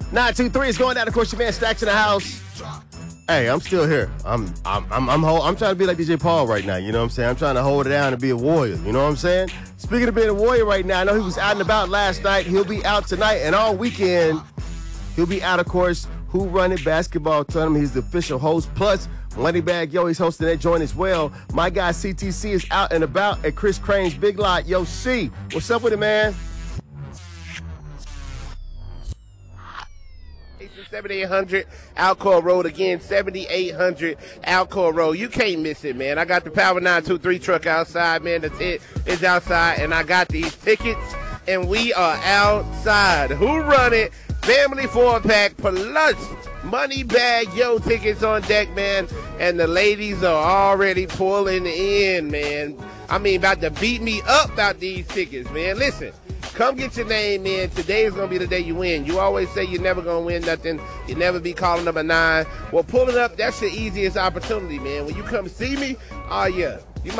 923 is going down. Of course, your man Stacks in the house. Hey, I'm still here. I'm trying to be like DJ Paul right now. You know what I'm saying? I'm trying to hold it down and be a warrior. You know what I'm saying? Speaking of being a warrior right now, I know he was out and about last night. He'll be out tonight and all weekend. He'll be out, of course, Who Run It basketball tournament. He's the official host. Plus, Moneybag Yo, he's hosting that joint as well. My guy CTC is out and about at Chris Crane's Big Lot. Yo, C, what's up with it, man? 7800 Alcoa Road again, 7800 Alcoa Road. You can't miss it, man. I got the Power 923 truck outside, man. The tent is outside, and I got these tickets, and we are outside. Who Run It? Family 4-pack plus Moneybag Yo tickets on deck, man. And the ladies are already pulling in, man. I mean, about to beat me up about these tickets, man. Listen. Come get your name in. Today is going to be the day you win. You always say you're never going to win nothing. You never be calling number 9. Well, pulling up, that's the easiest opportunity, man. When you come see me, oh, yeah.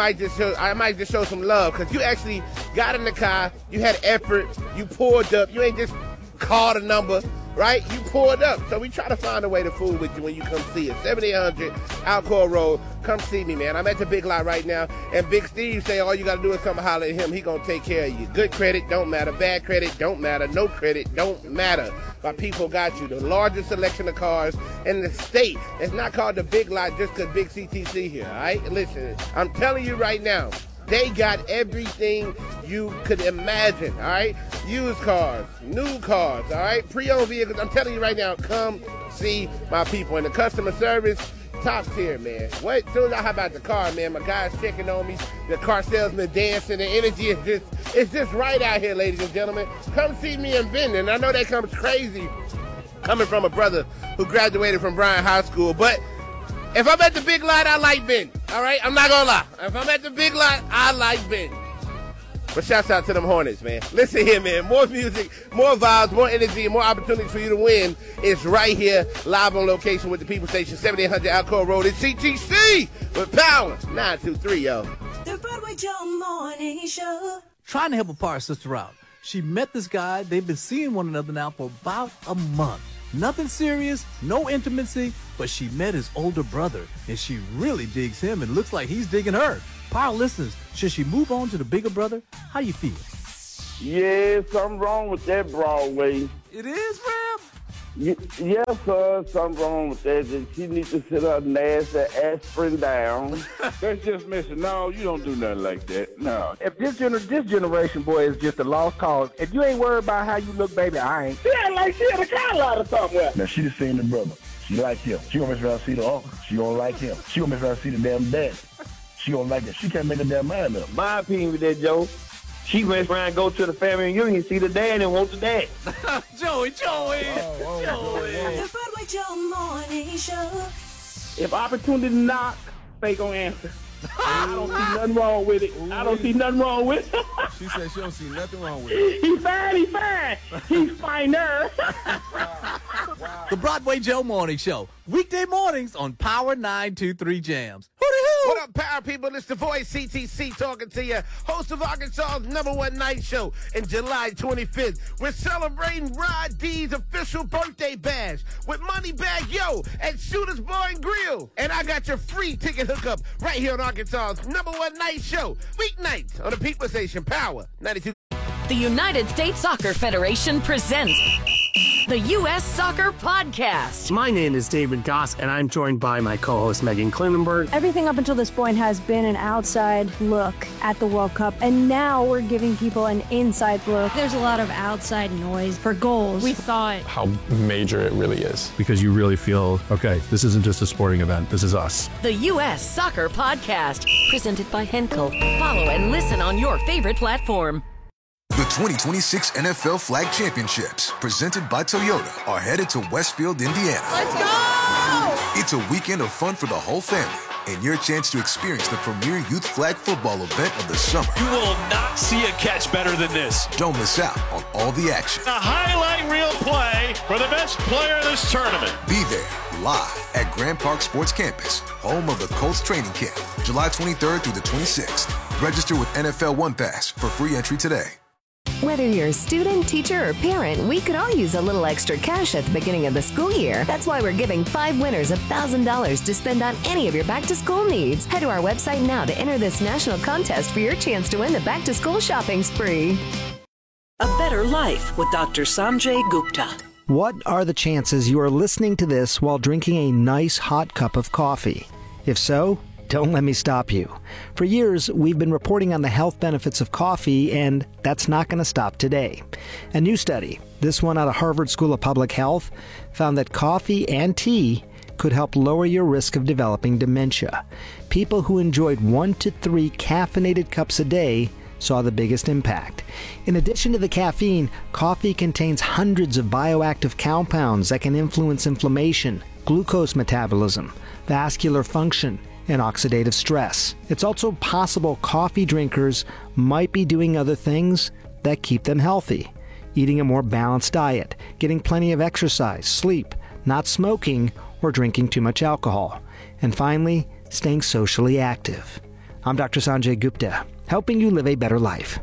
I might just show some love because you actually got in the car. You had effort. You pulled up. You ain't just called a number, right? You pulled up. So we try to find a way to fool with you when you come see us. 7800 Alcoa Road. Come see me, man. I'm at the Big Lot right now. And Big Steve say all you got to do is come holler at him. He going to take care of you. Good credit, don't matter. Bad credit, don't matter. No credit, don't matter. My people got you. The largest selection of cars in the state. It's not called the Big Lot just because Big CTC here, all right? Listen, I'm telling you right now, they got everything you could imagine, all right? Used cars, new cars, all right? Pre-owned vehicles. I'm telling you right now, come see my people. And the customer service, top tier, man. What? As soon as I hop out the car, man, my guy's checking on me. The car salesman dancing. The energy is just right out here, ladies and gentlemen. Come see me in Bendon. I know that comes crazy coming from a brother who graduated from Bryan High School, but if I'm at the Big Lot, I like Ben. All right? I'm not going to lie. If I'm at the Big Lot, I like Ben. But shouts out to them Hornets, man. Listen here, man. More music, more vibes, more energy, and more opportunities for you to win is right here, live on location with the People Station, 7800 Alcoa Road. It's CTC with Power 923, yo. The Broadway Joe Morning Show. Trying to help a power sister out. She met this guy. They've been seeing one another now for about a month. Nothing serious, no intimacy, but she met his older brother, and she really digs him and looks like he's digging her. Power listeners, should she move on to the bigger brother? How you feel? Yeah, something wrong with that Broadway. It is, Ram? Yes, sir, something wrong with that. She needs to sit her nasty aspirin down. That's just missing. No, you don't do nothing like that. No. If this generation, boy, is just a lost cause, if you ain't worried about how you look, baby, I ain't. She act like she had a car lot or somewhere. Now, she just seen the brother. She like him. She gonna mess around and see the uncle. She don't like him. She gonna mess around and see the damn dad. She don't like it. She can't make a damn mind up. My opinion with that, Joe, she went around and go to the family reunion, see the dad, and want the dad. Joey. The Broadway Joe Morning Show. If opportunity knock, fake gonna answer. I don't see nothing wrong with it. I don't see nothing wrong with it. She said she don't see nothing wrong with it. He's fine. He's finer. The Broadway Joe Morning Show. Weekday mornings on Power 923 Jams. Hooty-hoo! What up, Power people? It's the voice, CTC, talking to you. Host of Arkansas's #1 night show in July 25th. We're celebrating Rod D's official birthday bash with Moneybag Yo at Shooter's Bar and Grill. And I got your free ticket hookup right here on Arkansas's #1 night show. Weeknights on the People Station, Power 92. The United States Soccer Federation presents the U.S. Soccer Podcast. My name is David Goss, and I'm joined by my co-host Megan Klinenberg. Everything up until this point has been an outside look at the World Cup, and now we're giving people an inside look. There's a lot of outside noise for goals. We thought how major it really is. Because you really feel, okay, this isn't just a sporting event, this is us. The U.S. Soccer Podcast, presented by Henkel. Follow and listen on your favorite platform. The 2026 NFL Flag Championships, presented by Toyota, are headed to Westfield, Indiana. Let's go! It's a weekend of fun for the whole family and your chance to experience the premier youth flag football event of the summer. You will not see a catch better than this. Don't miss out on all the action. A highlight reel play for the best player in this tournament. Be there live at Grand Park Sports Campus, home of the Colts training camp, July 23rd through the 26th. Register with NFL One Pass for free entry today. Whether you're a student, teacher, or parent, we could all use a little extra cash at the beginning of the school year. That's why we're giving 5 winners $1,000 to spend on any of your back-to-school needs. Head to our website now to enter this national contest for your chance to win the back-to-school shopping spree. A Better Life with Dr. Sanjay Gupta. What are the chances you are listening to this while drinking a nice hot cup of coffee? If so, don't let me stop you. For years, we've been reporting on the health benefits of coffee, and that's not going to stop today. A new study, this one out of Harvard School of Public Health, found that coffee and tea could help lower your risk of developing dementia. People who enjoyed 1 to 3 caffeinated cups a day saw the biggest impact. In addition to the caffeine, coffee contains hundreds of bioactive compounds that can influence inflammation, glucose metabolism, vascular function, and oxidative stress. It's also possible coffee drinkers might be doing other things that keep them healthy. Eating a more balanced diet, getting plenty of exercise, sleep, not smoking, or drinking too much alcohol. And finally, staying socially active. I'm Dr. Sanjay Gupta, helping you live a better life.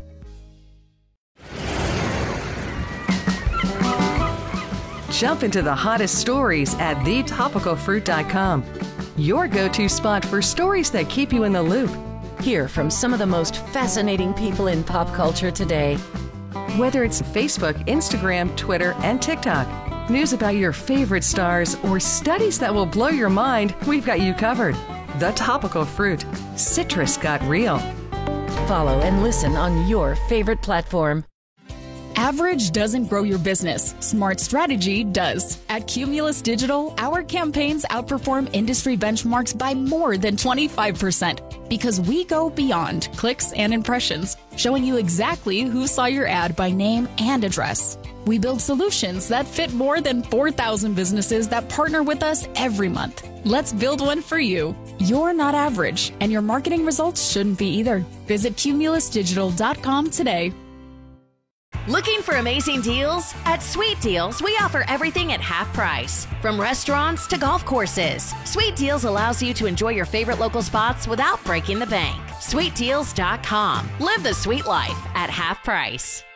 Jump into the hottest stories at thetopicalfruit.com. Your go-to spot for stories that keep you in the loop. Hear from some of the most fascinating people in pop culture today. Whether it's Facebook, Instagram, Twitter, and TikTok, news about your favorite stars, or studies that will blow your mind, we've got you covered. The Topical Fruit. Citrus got real. Follow and listen on your favorite platform. Average doesn't grow your business. Smart strategy does. At Cumulus Digital, our campaigns outperform industry benchmarks by more than 25% because we go beyond clicks and impressions, showing you exactly who saw your ad by name and address. We build solutions that fit more than 4,000 businesses that partner with us every month. Let's build one for you. You're not average, and your marketing results shouldn't be either. Visit cumulusdigital.com today. Looking for amazing deals? At Sweet Deals, we offer everything at half price. From restaurants to golf courses, Sweet Deals allows you to enjoy your favorite local spots without breaking the bank. SweetDeals.com. Live the sweet life at half price.